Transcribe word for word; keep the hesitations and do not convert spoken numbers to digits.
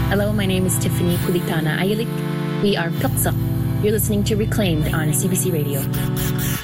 Hello, my name is Tiffany Kulitana Ayalik. We are Puksak. You're listening to Reclaimed on C B C Radio.